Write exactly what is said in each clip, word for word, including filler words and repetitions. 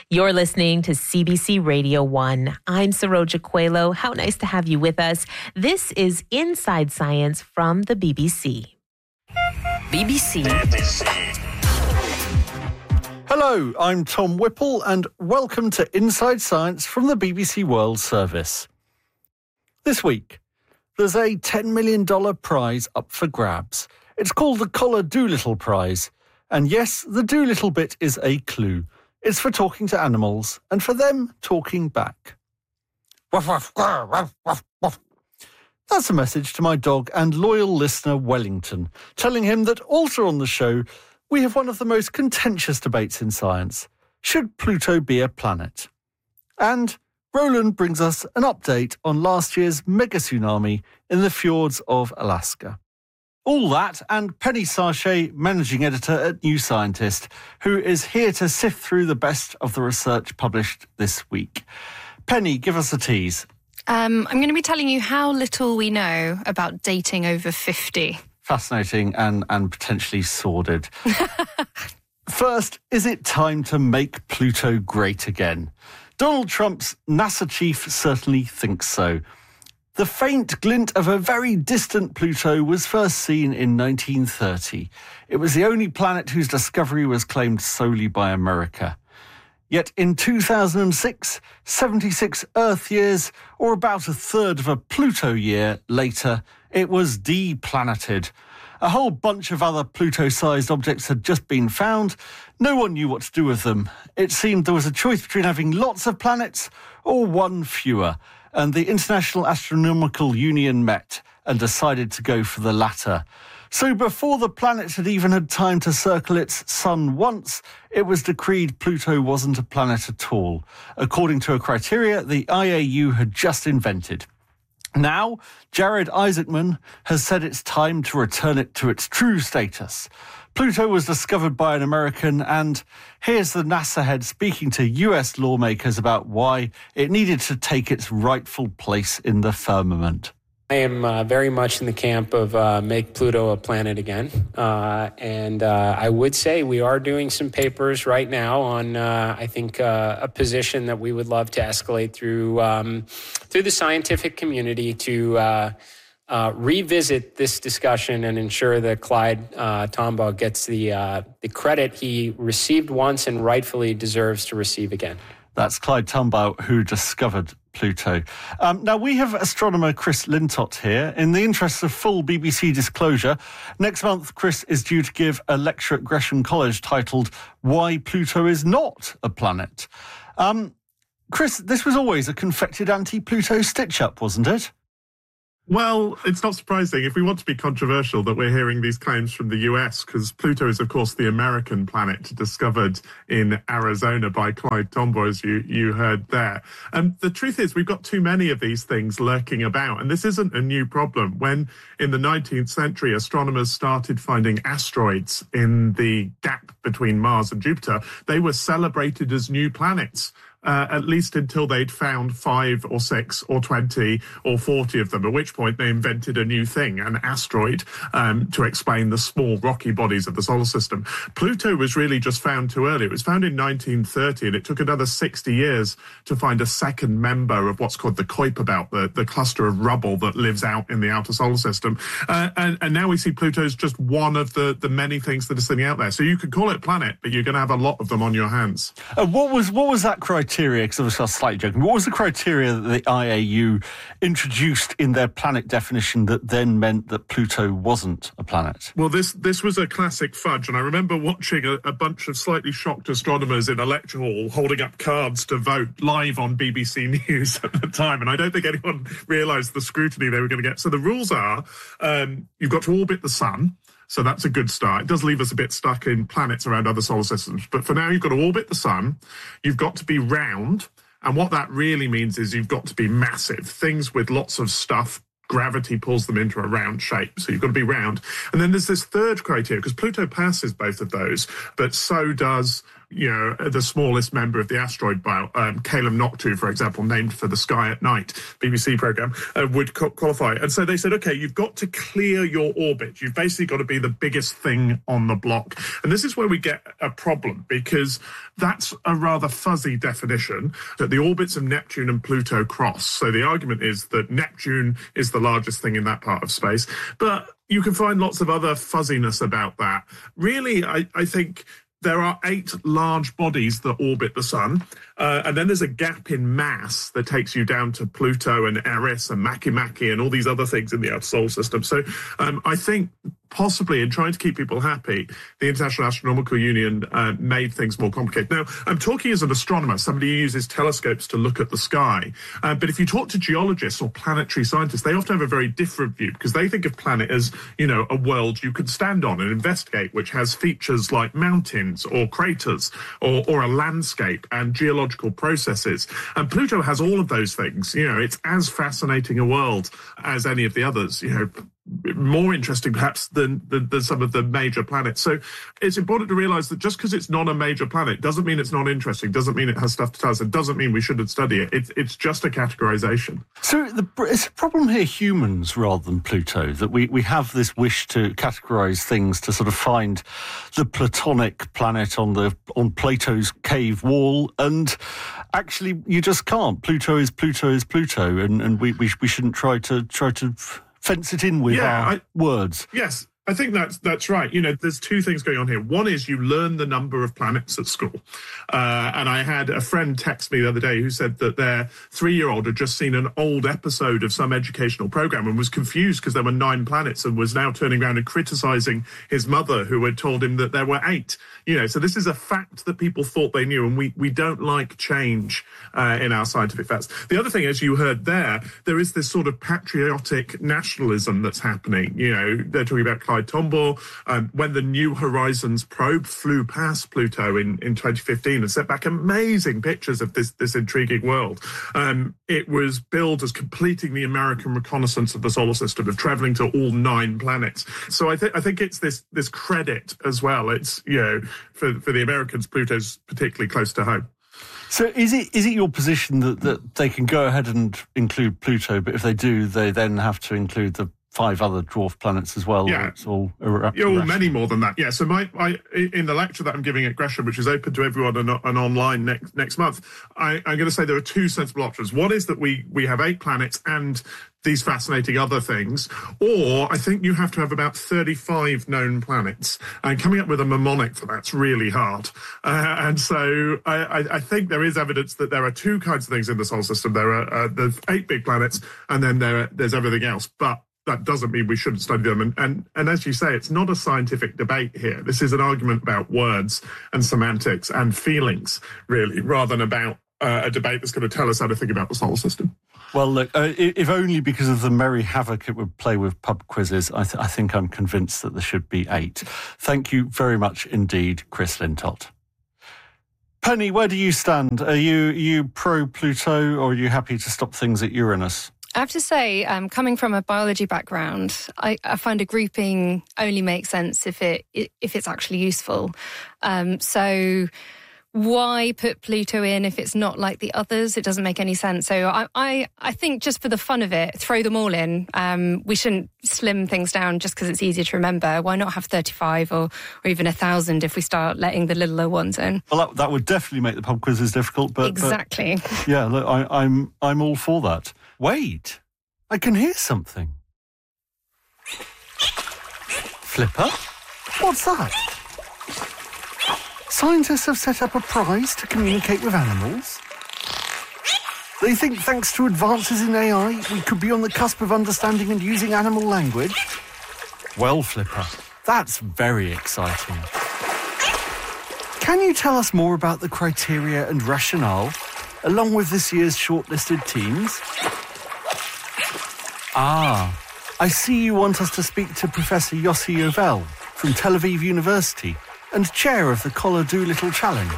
You're listening to C B C Radio one. I'm Saroja Coelho. How nice to have you with us. This is Inside Science from the B B C. B B C. B B C. Hello, I'm Tom Whipple and welcome to Inside Science from the B B C World Service. This week, there's a ten million dollars prize up for grabs. It's called the Collar Doolittle Prize. And yes, the Doolittle bit is a clue. It's for talking to animals and for them talking back. Wuff, wuff, wuff, wuff, wuff. That's a message to my dog and loyal listener Wellington, telling him that also on the show, we have one of the most contentious debates in science. Should Pluto be a planet? And Roland brings us an update on last year's mega tsunami in the fjords of Alaska. All that and Penny Sarchet, managing editor at New Scientist, who is here to sift through the best of the research published this week. Penny, give us a tease. Um, I'm going to be telling you how little we know about dating over fifty. Fascinating and, and potentially sordid. First, is it time to make Pluto great again? Donald Trump's NASA chief certainly thinks so. The faint glint of a very distant Pluto was first seen in nineteen thirty. It was the only planet whose discovery was claimed solely by America. Yet in two thousand six, seventy-six Earth years, or about a third of a Pluto year later, it was deplaneted. A whole bunch of other Pluto-sized objects had just been found. No one knew what to do with them. It seemed there was a choice between having lots of planets or one fewer. And the International Astronomical Union met and decided to go for the latter. So before the planet had even had time to circle its sun once, it was decreed Pluto wasn't a planet at all, according to a criteria the I A U had just invented. Now, Jared Isaacman has said it's time to return it to its true status. Pluto was discovered by an American, and here's the NASA head speaking to U S lawmakers about why it needed to take its rightful place in the firmament. I am uh, very much in the camp of uh, make Pluto a planet again. Uh, and uh, I would say we are doing some papers right now on, uh, I think, uh, a position that we would love to escalate through, um, through the scientific community to uh, uh, revisit this discussion and ensure that Clyde uh, Tombaugh gets the, uh, the credit he received once and rightfully deserves to receive again. That's Clyde Tombaugh, who discovered Pluto. Um, now, we have astronomer Chris Lintott here. In the interest of full B B C disclosure, next month Chris is due to give a lecture at Gresham College titled Why Pluto is Not a Planet. Um, Chris, this was always a confected anti-Pluto stitch-up, wasn't it? Well, it's not surprising, if we want to be controversial, that we're hearing these claims from the U S, because Pluto is, of course, the American planet discovered in Arizona by Clyde Tombaugh, as you, you heard there. And the truth is, we've got too many of these things lurking about, and this isn't a new problem. When, in the nineteenth century, astronomers started finding asteroids in the gap between Mars and Jupiter, they were celebrated as new planets. Uh, at least until they'd found five or six or twenty or forty of them, at which point they invented a new thing, an asteroid, um, to explain the small rocky bodies of the solar system. Pluto was really just found too early. It was found in nineteen thirty, and it took another sixty years to find a second member of what's called the Kuiper belt, the, the cluster of rubble that lives out in the outer solar system. Uh, and, and now we see Pluto as just one of the, the many things that are sitting out there. So you could call it a planet, but you're going to have a lot of them on your hands. Uh, what was what was that criteria? Because obviously I was slightly joking. What was the criteria that the I A U introduced in their planet definition that then meant that Pluto wasn't a planet? Well, this this was a classic fudge, and I remember watching a, a bunch of slightly shocked astronomers in a lecture hall holding up cards to vote live on B B C News at the time, and I don't think anyone realised the scrutiny they were going to get. So the rules are, um, you've got to orbit the sun. So that's a good start. It does leave us a bit stuck in planets around other solar systems. But for now, you've got to orbit the sun. You've got to be round. And what that really means is you've got to be massive. Things with lots of stuff, gravity pulls them into a round shape. So you've got to be round. And then there's this third criteria, because Pluto passes both of those, but so does you know, the smallest member of the asteroid belt, um, Caleb Noctu, for example, named for the Sky at Night B B C programme, uh, would co- qualify. And so they said, OK, you've got to clear your orbit. You've basically got to be the biggest thing on the block. And this is where we get a problem, because that's a rather fuzzy definition, that the orbits of Neptune and Pluto cross. So the argument is that Neptune is the largest thing in that part of space. But you can find lots of other fuzziness about that. Really, I, I think there are eight large bodies that orbit the sun, uh, and then there's a gap in mass that takes you down to Pluto and Eris and Makemake and all these other things in the outer solar system. So um, I think possibly in trying to keep people happy, the International Astronomical Union uh, made things more complicated. Now, I'm talking as an astronomer, somebody who uses telescopes to look at the sky. Uh, but if you talk to geologists or planetary scientists, they often have a very different view, because they think of planet as, you know, a world you could stand on and investigate, which has features like mountains or craters or, or a landscape and geological processes. And Pluto has all of those things. You know, it's as fascinating a world as any of the others, you know, more interesting perhaps than, than, than some of the major planets. So it's important to realize that just because it's not a major planet doesn't mean it's not interesting, doesn't mean it has stuff to tell us, it doesn't mean we shouldn't study it. It's, it's just a categorization. So the, is the problem here humans rather than Pluto, that we, we have this wish to categorize things, to sort of find the Platonic planet on the on Plato's cave wall, and actually you just can't. Pluto is Pluto is Pluto, and, and we, we we shouldn't try to try to fence it in with yeah, our I, words. Yes, I think that's that's right. You know, there's two things going on here. One is you learn the number of planets at school. Uh, and I had a friend text me the other day who said that their three-year-old had just seen an old episode of some educational program and was confused because there were nine planets, and was now turning around and criticizing his mother, who had told him that there were eight. You know, so this is a fact that people thought they knew, and we, we don't like change uh, in our scientific facts. The other thing, as you heard there, there is this sort of patriotic nationalism that's happening. You know, they're talking about Clyde Tombaugh. Um, when the New Horizons probe flew past Pluto in, in twenty fifteen and sent back amazing pictures of this, this intriguing world, um, it was billed as completing the American reconnaissance of the solar system, of traveling to all nine planets. So I, th- I think it's this this credit as well. It's, you know, for, for the Americans, Pluto's particularly close to home. So is it is it your position that, that they can go ahead and include Pluto, but if they do, they then have to include the five other dwarf planets as well? Yeah, it's all ir- yeah, well, many more than that. Yeah, so my, I, in the lecture that I'm giving at Gresham, which is open to everyone and, and online next next month, I, I'm going to say there are two sensible options. One is that we we have eight planets and these fascinating other things, or I think you have to have about thirty-five known planets, and coming up with a mnemonic for that's really hard. Uh, and so I, I think there is evidence that there are two kinds of things in the solar system. There are uh, the eight big planets, and then there there's everything else. But that doesn't mean we shouldn't study them. And, and and as you say, it's not a scientific debate here. This is an argument about words and semantics and feelings, really, rather than about uh, a debate that's going to tell us how to think about the solar system. Well, look, uh, if only because of the merry havoc it would play with pub quizzes, I, th- I think I'm convinced that there should be eight. Thank you very much indeed, Chris Lintott. Penny, where do you stand? Are you, are you pro-Pluto, or are you happy to stop things at Uranus? I have to say, um, coming from a biology background, I, I find a grouping only makes sense if it if it's actually useful. Um, so why put Pluto in if it's not like the others? It doesn't make any sense. So I I, I think just for the fun of it, throw them all in. Um, we shouldn't slim things down just because it's easier to remember. Why not have thirty-five or, or even a thousand if we start letting the littler ones in? Well, that, that would definitely make the pub quizzes difficult. But exactly. But, yeah, look, I, I'm I'm all for that. Wait, I can hear something. Flipper? What's that? Scientists have set up a prize to communicate with animals. They think thanks to advances in A I, we could be on the cusp of understanding and using animal language. Well, Flipper, that's very exciting. Can you tell us more about the criteria and rationale, along with this year's shortlisted teams? Ah, I see you want us to speak to Professor Yossi Yovel from Tel Aviv University and chair of the Collar Doolittle Challenge.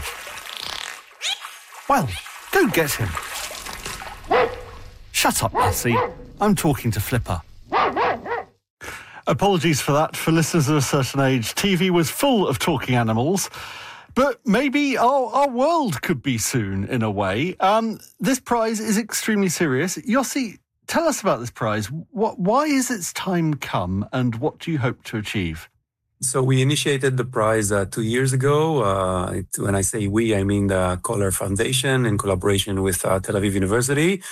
Well, go get him. Shut up, Yossi. I'm talking to Flipper. Apologies for that. For listeners of a certain age, T V was full of talking animals. But maybe our, our world could be soon, in a way. Um, this prize is extremely serious. Yossi, tell us about this prize. What, why is its time come, and what do you hope to achieve? So we initiated the prize uh, two years ago. Uh, it, when I say we, I mean the Kohler Foundation in collaboration with uh, Tel Aviv University.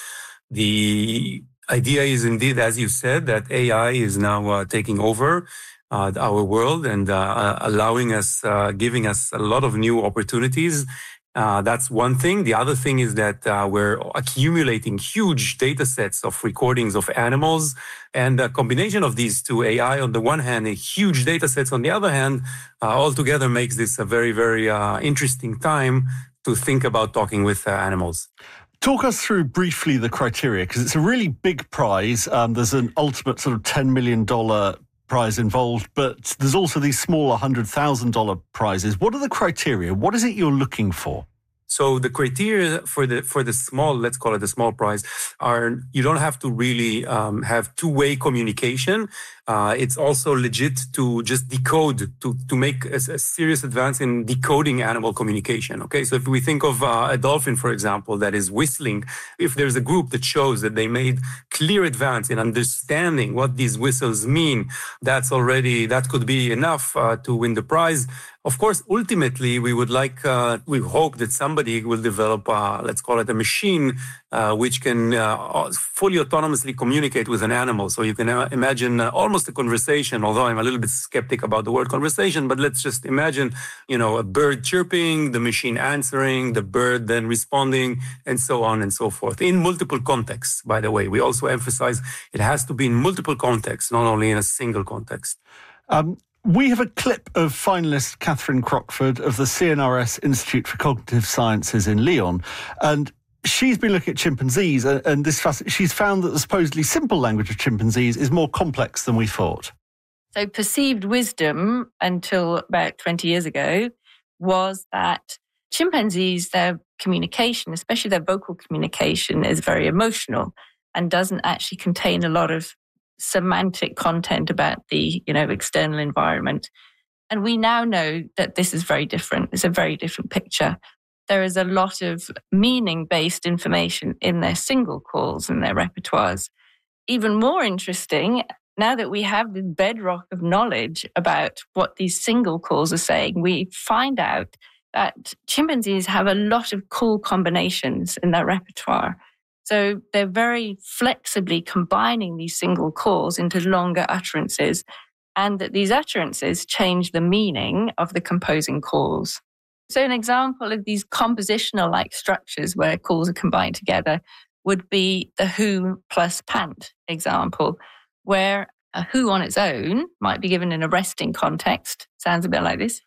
The idea is indeed, as you said, that A I is now uh, taking over uh, our world and uh, allowing us, uh, giving us a lot of new opportunities. Uh, that's one thing. The other thing is that uh, we're accumulating huge data sets of recordings of animals, and a combination of these two, A I on the one hand, a huge data sets on the other hand, uh, altogether makes this a very, very uh, interesting time to think about talking with uh, animals. Talk us through briefly the criteria, because it's a really big prize. Um, there's an ultimate sort of ten million dollars prize involved, but there's also these small one hundred thousand dollars prizes. What are the criteria? What is it you're looking for? So the criteria for the for the small, let's call it the small prize, are you don't have to really um, have two-way communication. Uh, it's also legit to just decode, to to make a, a serious advance in decoding animal communication. Okay, so if we think of uh, a dolphin, for example, that is whistling, if there's a group that shows that they made clear advance in understanding what these whistles mean, that's already, that could be enough uh, to win the prize. Of course, ultimately, we would like, uh, we hope that somebody will develop, uh, let's call it a machine, uh, which can uh, fully autonomously communicate with an animal. So you can uh, imagine uh, almost a conversation, although I'm a little bit skeptic about the word conversation, but let's just imagine, you know, a bird chirping, the machine answering, the bird then responding, and so on and so forth. In multiple contexts, by the way. We also emphasize it has to be in multiple contexts, not only in a single context. Um, We have a clip of finalist Catherine Crockford of the C N R S Institute for Cognitive Sciences in Lyon, and she's been looking at chimpanzees, and this she's found that the supposedly simple language of chimpanzees is more complex than we thought. So perceived wisdom until about twenty years ago was that chimpanzees, their communication, especially their vocal communication, is very emotional and doesn't actually contain a lot of semantic content about the, you know, external environment. And we now know that this is very different. It's a very different picture. There is a lot of meaning-based information in their single calls and their repertoires. Even more interesting, now that we have the bedrock of knowledge about what these single calls are saying, we find out that chimpanzees have a lot of cool combinations in their repertoire. So they're very flexibly combining these single calls into longer utterances, and that these utterances change the meaning of the composing calls. So an example of these compositional-like structures where calls are combined together would be the who plus pant example, where a who on its own might be given in a resting context, sounds a bit like this,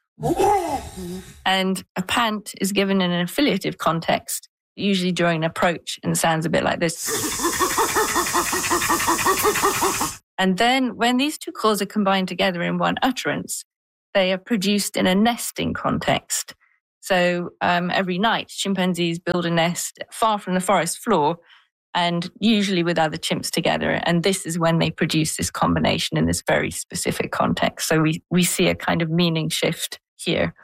and a pant is given in an affiliative context, usually during an approach, and sounds a bit like this. And then when these two calls are combined together in one utterance, they are produced in a nesting context. So um, every night, chimpanzees build a nest far from the forest floor, and usually with other chimps together. And this is when they produce this combination in this very specific context. So we, we see a kind of meaning shift here.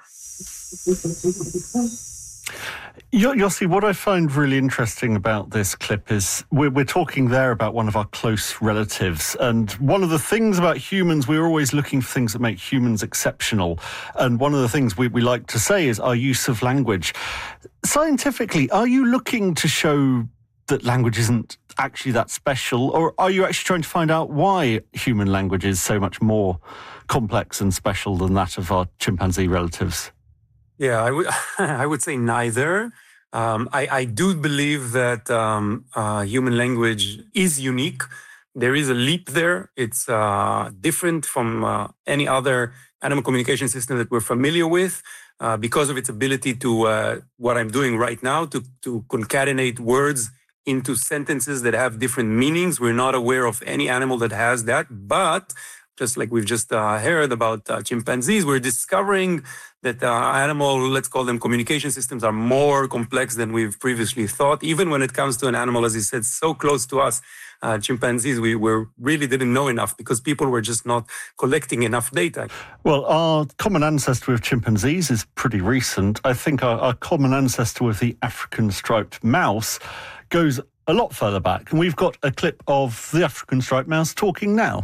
Yossi, what I find really interesting about this clip is we're, we're talking there about one of our close relatives. And one of the things about humans, we're always looking for things that make humans exceptional. And one of the things we, we like to say is our use of language. Scientifically, are you looking to show that language isn't actually that special? Or are you actually trying to find out why human language is so much more complex and special than that of our chimpanzee relatives? Yeah, I would I would say neither. Um, I, I do believe that um, uh, human language is unique. There is a leap there. It's uh, different from uh, any other animal communication system that we're familiar with uh, because of its ability to, uh, what I'm doing right now, to, to concatenate words into sentences that have different meanings. We're not aware of any animal that has that, but just like we've just uh, heard about uh, chimpanzees, we're discovering that uh, animal, let's call them communication systems, are more complex than we've previously thought. Even when it comes to an animal, as you said, so close to us, uh, chimpanzees, we were, really didn't know enough because people were just not collecting enough data. Well, our common ancestor with chimpanzees is pretty recent. I think our, our common ancestor with the African striped mouse goes a lot further back. And we've got a clip of the African striped mouse talking now.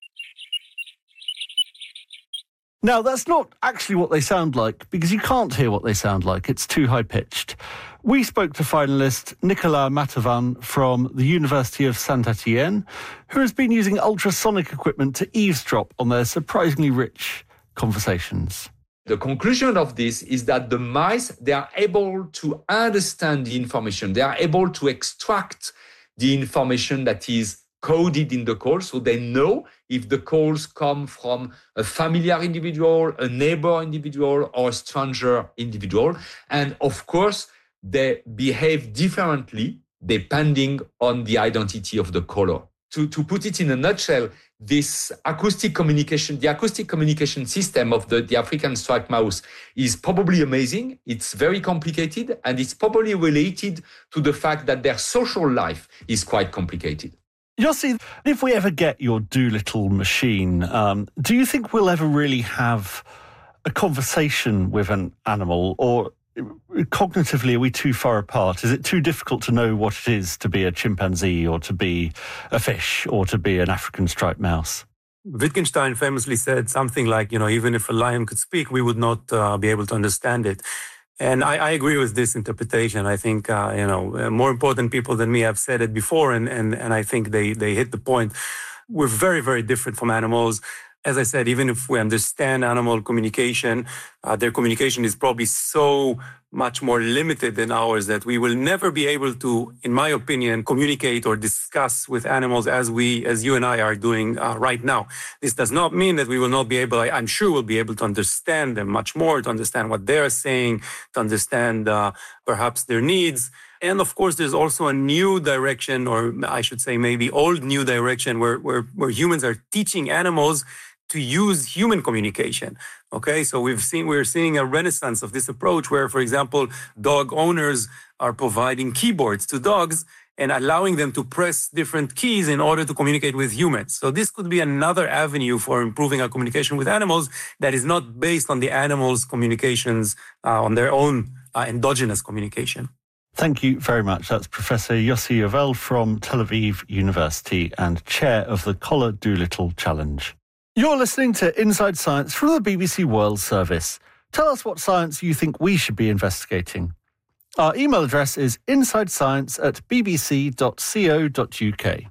Now, that's not actually what they sound like, because you can't hear what they sound like. It's too high-pitched. We spoke to finalist Nicolas Matavan from the University of Saint-Étienne, who has been using ultrasonic equipment to eavesdrop on their surprisingly rich conversations. The conclusion of this is that the mice, they are able to understand the information. They are able to extract the information that is coded in the call, so they know if the calls come from a familiar individual, a neighbor individual, or a stranger individual. And of course, they behave differently depending on the identity of the caller. To, to put it in a nutshell, this acoustic communication, the acoustic communication system of the, the African striped mouse is probably amazing. It's very complicated, and it's probably related to the fact that their social life is quite complicated. Yossi, if we ever get your Doolittle machine, um, do you think we'll ever really have a conversation with an animal, or cognitively are we too far apart? Is it too difficult to know what it is to be a chimpanzee or to be a fish or to be an African striped mouse? Wittgenstein famously said something like, you know, even if a lion could speak, we would not uh, be able to understand it. And I, I agree with this interpretation. I think, uh, you know, more important people than me have said it before, and, and, and I think they, they hit the point. We're very, very different from animals. As I said, even if we understand animal communication, uh, their communication is probably so much more limited than ours that we will never be able to, in my opinion, communicate or discuss with animals as we, as you and I are doing uh, right now. This does not mean that we will not be able, I, I'm sure we'll be able to understand them much more, to understand what they're saying, to understand uh, perhaps their needs. And of course, there's also a new direction, or I should say maybe old new direction, where, where, where humans are teaching animals to use human communication. Okay, so we've seen, we're seeing a renaissance of this approach where, for example, dog owners are providing keyboards to dogs and allowing them to press different keys in order to communicate with humans. So this could be another avenue for improving our communication with animals that is not based on the animals' communications, uh, on their own uh, endogenous communication. Thank you very much. That's Professor Yossi Yovel from Tel Aviv University and chair of the Collar Doolittle Challenge. You're listening to Inside Science from the B B C World Service. Tell us what science you think we should be investigating. Our email address is insidescience at b b c dot co dot u k.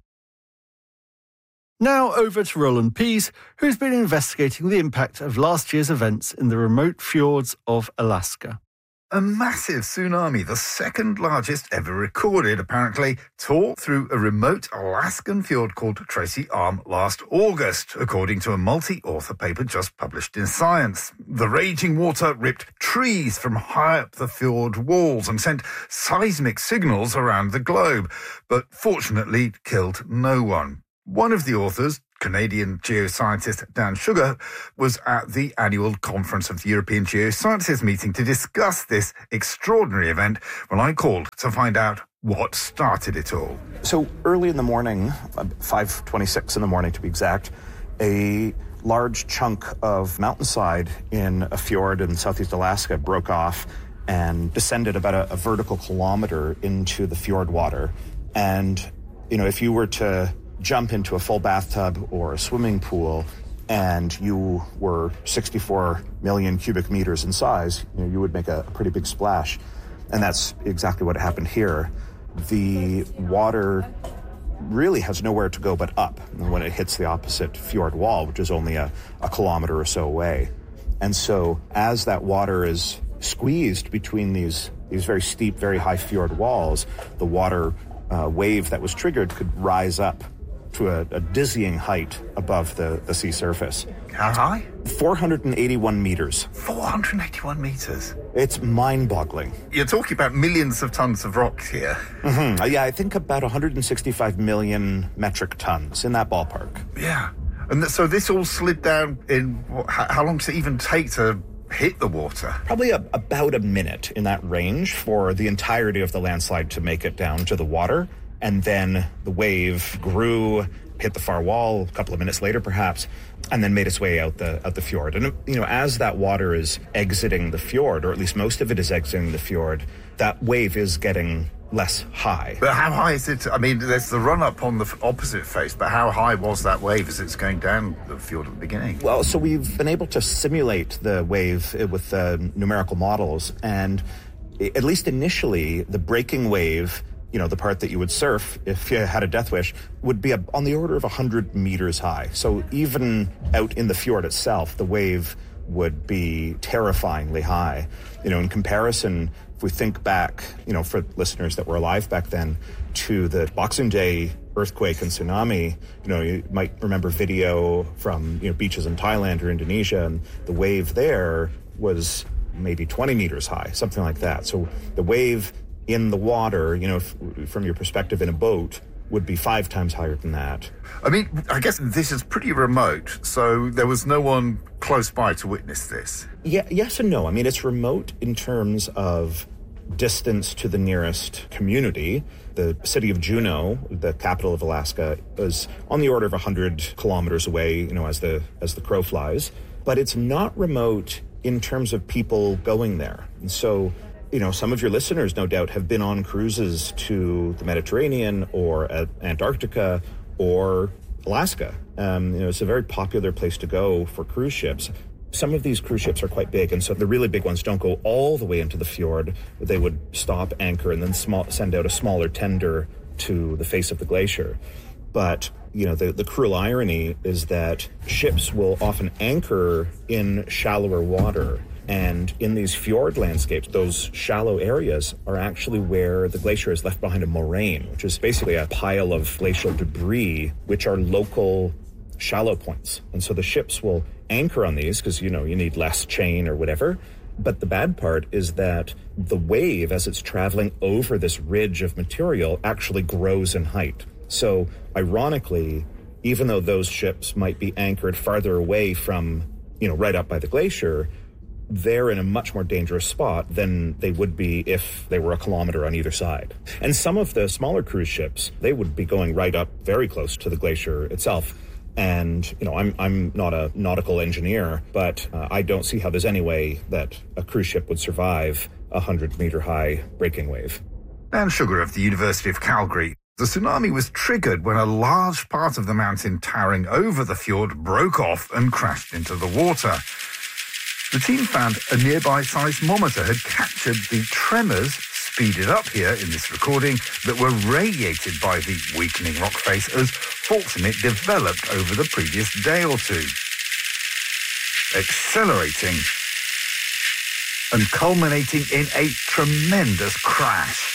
Now over to Roland Pease, who's been investigating the impact of last year's events in the remote fjords of Alaska. A massive tsunami, the second largest ever recorded, apparently, tore through a remote Alaskan fjord called Tracy Arm last August, according to a multi-author paper just published in Science. The raging water ripped trees from high up the fjord walls and sent seismic signals around the globe, but fortunately killed no one. One of the authors, Canadian geoscientist Dan Sugar, was at the annual conference of the European Geosciences meeting to discuss this extraordinary event when I called to find out what started it all. So early in the morning, five twenty-six in the morning to be exact, a large chunk of mountainside in a fjord in southeast Alaska broke off and descended about a, a vertical kilometer into the fjord water. And, you know, if you were to jump into a full bathtub or a swimming pool and you were sixty-four million cubic meters in size, you know, you would make a, a pretty big splash. And that's exactly what happened here. The water really has nowhere to go but up when it hits the opposite fjord wall, which is only a, a kilometer or so away. And so as that water is squeezed between these, these very steep, very high fjord walls, the water uh, wave that was triggered could rise up to a, a dizzying height above the, the sea surface. How high? four hundred eighty-one meters. four hundred eighty-one meters? It's mind-boggling. You're talking about millions of tons of rocks here. Mm-hmm. Yeah, I think about one hundred sixty-five million metric tons, in that ballpark. Yeah. And th- so this all slid down in, how, how long does it even take to hit the water? Probably a, about a minute in that range for the entirety of the landslide to make it down to the water. And then the wave grew, hit the far wall a couple of minutes later perhaps, and then made its way out the out the fjord. And, you know, as that water is exiting the fjord, or at least most of it is exiting the fjord, that wave is getting less high. But how high is it? I mean, there's the run-up on the opposite face, but how high was that wave as it's going down the fjord at the beginning? Well, so we've been able to simulate the wave with uh, numerical models, and at least initially, the breaking wave, you know, the part that you would surf if you had a death wish, would be a, on the order of one hundred meters high. So even out in the fjord itself, the wave would be terrifyingly high. You know, in comparison, if we think back, you know, for listeners that were alive back then, to the Boxing Day earthquake and tsunami, you know, you might remember video from, you know, beaches in Thailand or Indonesia, and the wave there was maybe twenty meters high, something like that. So the wave in the water, you know, f- from your perspective in a boat, would be five times higher than that. I mean, I guess this is pretty remote, so there was no one close by to witness this. Yeah, yes and no. I mean, it's remote in terms of distance to the nearest community. The city of Juneau, the capital of Alaska, is on the order of one hundred kilometers away, you know, as the as the crow flies. But it's not remote in terms of people going there. And so, you know, some of your listeners, no doubt, have been on cruises to the Mediterranean or Antarctica or Alaska. Um, you know, it's a very popular place to go for cruise ships. Some of these cruise ships are quite big, and so the really big ones don't go all the way into the fjord. They would stop, anchor, and then small, send out a smaller tender to the face of the glacier. But, you know, the, the cruel irony is that ships will often anchor in shallower water. And in these fjord landscapes, those shallow areas are actually where the glacier is left behind a moraine, which is basically a pile of glacial debris, which are local shallow points. And so the ships will anchor on these because, you know, you need less chain or whatever. But the bad part is that the wave, as it's traveling over this ridge of material, actually grows in height. So ironically, even though those ships might be anchored farther away from, you know, right up by the glacier, they're in a much more dangerous spot than they would be if they were a kilometer on either side. And some of the smaller cruise ships, they would be going right up very close to the glacier itself. And, you know, I'm I'm not a nautical engineer, but uh, I don't see how there's any way that a cruise ship would survive a one hundred meter high breaking wave. Dan Sugar of the University of Calgary. The tsunami was triggered when a large part of the mountain towering over the fjord broke off and crashed into the water. The team found a nearby seismometer had captured the tremors, speeded up here in this recording, that were radiated by the weakening rock face as faults in it developed over the previous day or two, accelerating and culminating in a tremendous crash.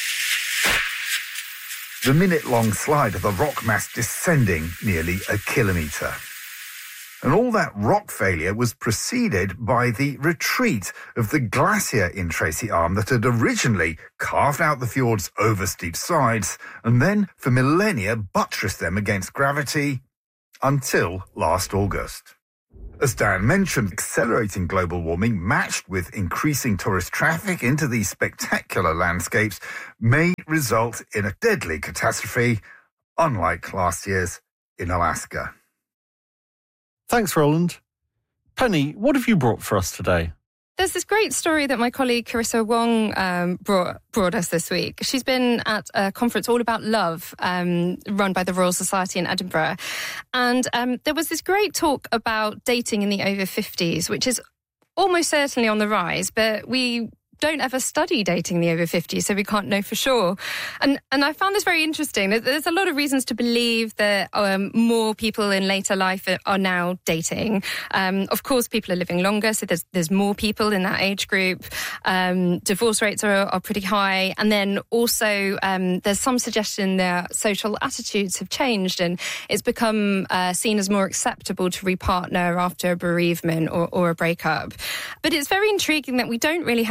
The minute-long slide of the rock mass descending nearly a kilometre. And all that rock failure was preceded by the retreat of the glacier in Tracy Arm that had originally carved out the fjord's oversteep sides and then, for millennia, buttressed them against gravity until last August. As Dan mentioned, accelerating global warming matched with increasing tourist traffic into these spectacular landscapes may result in a deadly catastrophe, unlike last year's in Alaska. Thanks, Roland. Penny, what have you brought for us today? There's this great story that my colleague Carissa Wong um, brought, brought us this week. She's been at a conference all about love, um, run by the Royal Society in Edinburgh. And um, there was this great talk about dating in the over fifties, which is almost certainly on the rise, but we don't ever study dating the over fifties, so we can't know for sure. And and I found this very interesting. There's a lot of reasons to believe that um, more people in later life are now dating. Um, of course, people are living longer, so there's there's more people in that age group. Um, divorce rates are, are pretty high. And then also um, there's some suggestion that social attitudes have changed and it's become uh, seen as more acceptable to repartner after a bereavement or, or a breakup. But it's very intriguing that we don't really have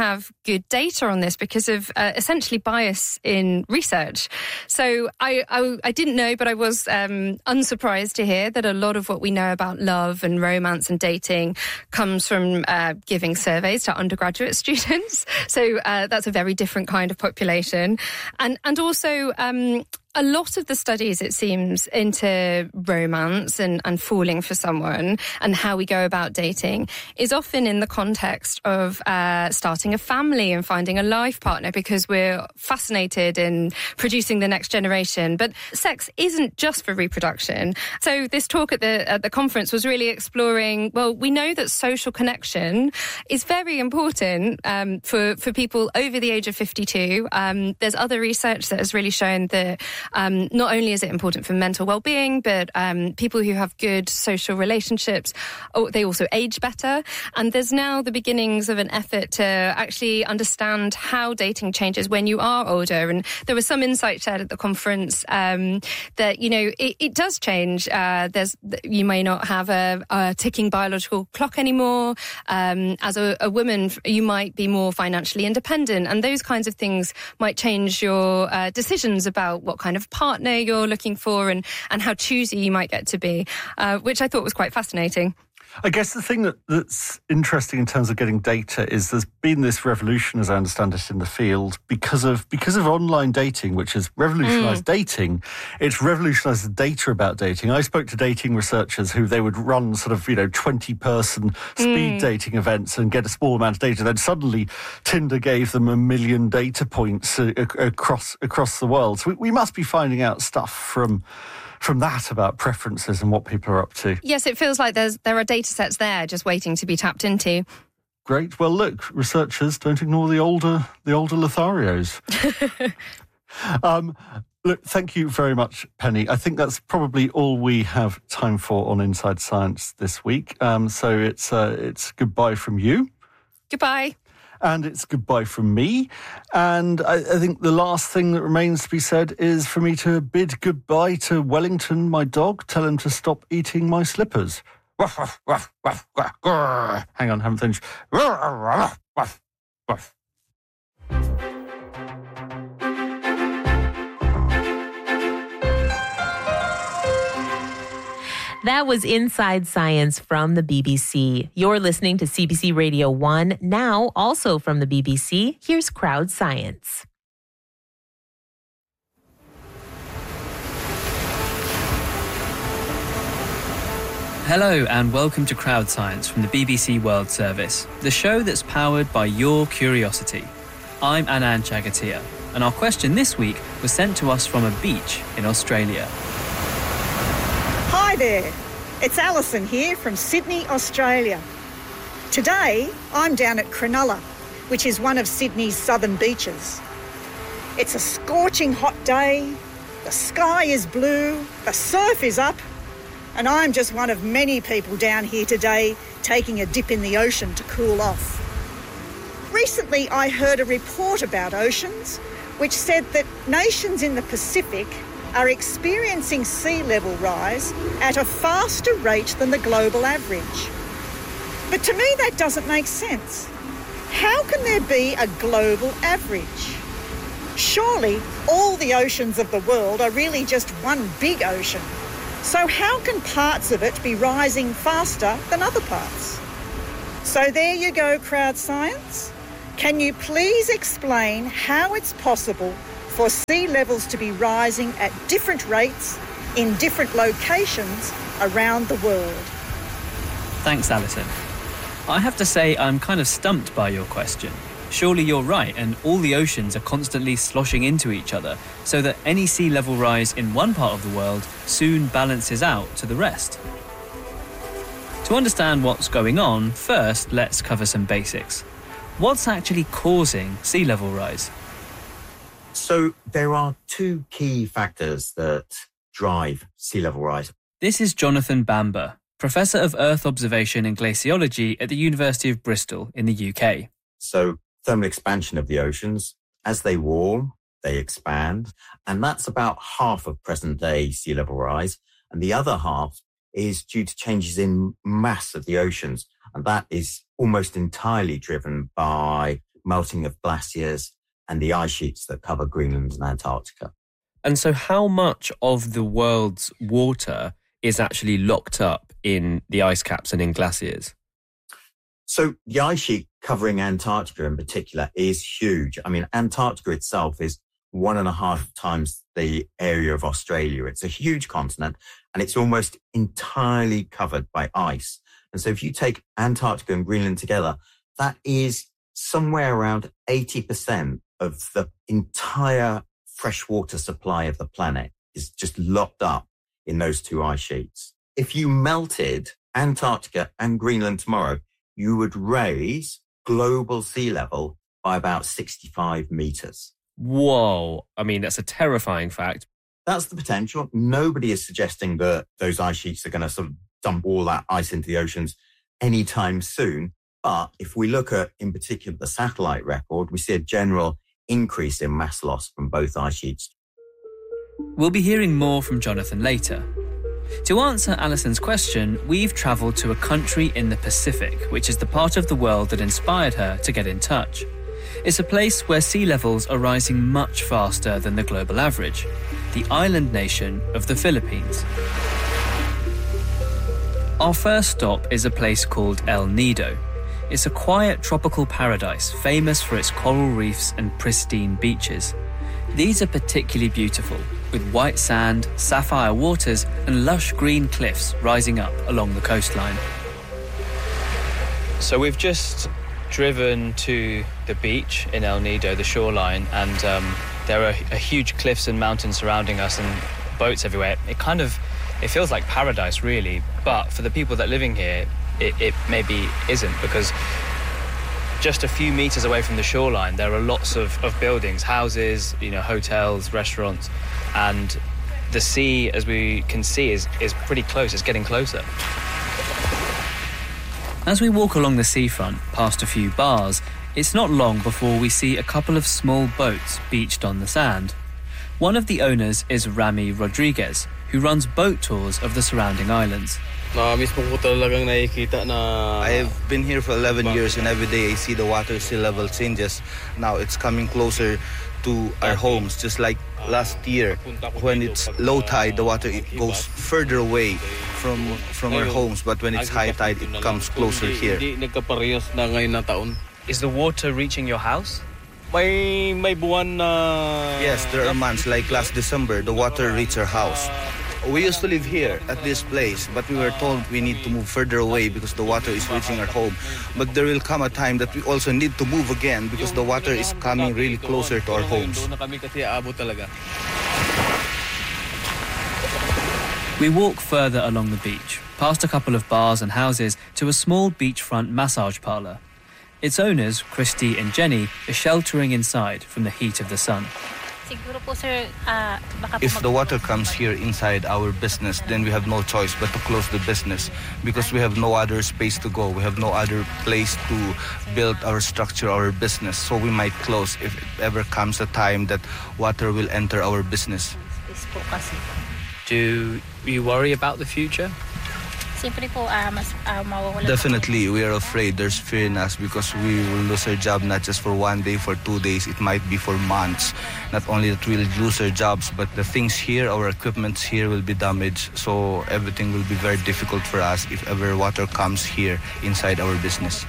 good data on this because of uh, essentially bias in research. So I, I, I didn't know, but I was um, unsurprised to hear that a lot of what we know about love and romance and dating comes from uh, giving surveys to undergraduate students. So uh, that's a very different kind of population. And, and also... Um, A lot of the studies, it seems, into romance and, and falling for someone and how we go about dating is often in the context of uh, starting a family and finding a life partner because we're fascinated in producing the next generation. But sex isn't just for reproduction. So this talk at the at the conference was really exploring, well, we know that social connection is very important um, for, for people over the age of fifty-two. Um, there's other research that has really shown that Um, not only is it important for mental well-being, but um, people who have good social relationships, oh, they also age better. And there's now the beginnings of an effort to actually understand how dating changes when you are older. And there was some insight shared at the conference um, that, you know, it, it does change. Uh, there's you may not have a, a ticking biological clock anymore. Um, as a, a woman, you might be more financially independent, and those kinds of things might change your uh, decisions about what kind of partner you're looking for and, and how choosy you might get to be, uh, which I thought was quite fascinating. I guess the thing that, that's interesting in terms of getting data is there's been this revolution, as I understand it, in the field because of because of online dating, which has revolutionised mm. dating. It's revolutionised the data about dating. I spoke to dating researchers who they would run sort of, you know, twenty-person speed mm. dating events and get a small amount of data. Then suddenly Tinder gave them a million data points uh, across across the world. So we, we must be finding out stuff from... from that about preferences and what people are up to. Yes, it feels like there's there are data sets there just waiting to be tapped into. Great. Well, look, researchers, don't ignore the older the older Lotharios. um, look, thank you very much, Penny. I think that's probably all we have time for on Inside Science this week. Um, so it's uh, it's goodbye from you. Goodbye. And it's goodbye from me. And I, I think the last thing that remains to be said is for me to bid goodbye to Wellington, my dog. Tell him to stop eating my slippers. Ruff, ruff, ruff, ruff, ruff, ruff. Hang on, haven't finished. Ruff, ruff, ruff, ruff. That was Inside Science from the B B C. You're listening to C B C Radio one, now also from the B B C. Here's Crowd Science. Hello and welcome to Crowd Science from the B B C World Service, the show that's powered by your curiosity. I'm Anand Chagatia, and our question this week was sent to us from a beach in Australia. Hi there, it's Alison here from Sydney, Australia. Today, I'm down at Cronulla, which is one of Sydney's southern beaches. It's a scorching hot day, the sky is blue, the surf is up, and I'm just one of many people down here today taking a dip in the ocean to cool off. Recently, I heard a report about oceans which said that nations in the Pacific are experiencing sea level rise at a faster rate than the global average. But to me that doesn't make sense. How can there be a global average? Surely all the oceans of the world are really just one big ocean. So how can parts of it be rising faster than other parts? So there you go, Crowd Science. Can you please explain how it's possible for sea levels to be rising at different rates in different locations around the world? Thanks, Alison. I have to say I'm kind of stumped by your question. Surely you're right, and all the oceans are constantly sloshing into each other, so that any sea level rise in one part of the world soon balances out to the rest. To understand what's going on, first let's cover some basics. What's actually causing sea level rise? So there are two key factors that drive sea level rise. This is Jonathan Bamber, Professor of Earth Observation and Glaciology at the University of Bristol in the U K. So thermal expansion of the oceans, as they warm, they expand, and that's about half of present-day sea level rise. And the other half is due to changes in mass of the oceans, and that is almost entirely driven by melting of glaciers, and the ice sheets that cover Greenland and Antarctica. And so how much of the world's water is actually locked up in the ice caps and in glaciers? So the ice sheet covering Antarctica in particular is huge. I mean, Antarctica itself is one and a half times the area of Australia. It's a huge continent, and it's almost entirely covered by ice. And so if you take Antarctica and Greenland together, that is somewhere around eighty percent of the entire freshwater supply of the planet is just locked up in those two ice sheets. If you melted Antarctica and Greenland tomorrow, you would raise global sea level by about sixty-five meters. Whoa. I mean, that's a terrifying fact. That's the potential. Nobody is suggesting that those ice sheets are going to sort of dump all that ice into the oceans anytime soon. But if we look at, in particular, the satellite record, we see a general increase in mass loss from both ice sheets. We'll be hearing more from Jonathan later. To answer Alison's question, we've travelled to a country in the Pacific, which is the part of the world that inspired her to get in touch. It's a place where sea levels are rising much faster than the global average, the island nation of the Philippines. Our first stop is a place called El Nido. It's a quiet tropical paradise famous for its coral reefs and pristine beaches. These are particularly beautiful, with white sand, sapphire waters, and lush green cliffs rising up along the coastline. So we've just driven to the beach in El Nido, the shoreline, and um, there are a huge cliffs and mountains surrounding us and boats everywhere. It kind of, it feels like paradise, really, but for the people that are living here, it, it maybe isn't, because just a few meters away from the shoreline, there are lots of, of buildings, houses, you know, hotels, restaurants, and the sea, as we can see, is, is pretty close. It's getting closer. As we walk along the seafront, past a few bars, it's not long before we see a couple of small boats beached on the sand. One of the owners is Rami Rodriguez, who runs boat tours of the surrounding islands. I have been here for eleven years, and every day I see the water sea level changes. Now it's coming closer to our homes, just like last year. When it's low tide, the water goes further away from from our homes, but when it's high tide, it comes closer here. Is the water reaching your house? Yes, there are months like last December, the water reached our house. We used to live here at this place, but we were told we need to move further away because the water is reaching our home. But there will come a time that we also need to move again because the water is coming really closer to our homes. We walk further along the beach, past a couple of bars and houses, to a small beachfront massage parlour. Its owners, Christy and Jenny, are sheltering inside from the heat of the sun. If the water comes here inside our business, then we have no choice but to close the business because we have no other space to go. We have no other place to build our structure, our business. So we might close if it ever comes a time that water will enter our business. Do you worry about the future? Definitely, we are afraid. There's fear in us because we will lose our job not just for one day, for two days. It might be for months. Not only that we'll lose our jobs, but the things here, our equipment here will be damaged. So everything will be very difficult for us if ever water comes here inside our business.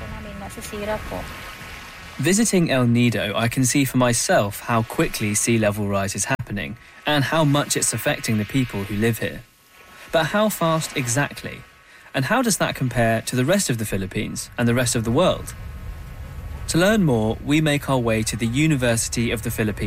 Visiting El Nido, I can see for myself how quickly sea level rise is happening and how much it's affecting the people who live here. But how fast exactly? And how does that compare to the rest of the Philippines and the rest of the world? To learn more, we make our way to the University of the Philippines